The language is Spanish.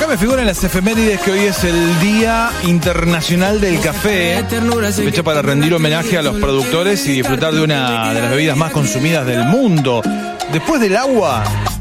Acá me figuran las efemérides que hoy es el Día Internacional del Café, fecha para rendir homenaje a los productores y disfrutar de una de las bebidas más consumidas del mundo. Después del agua,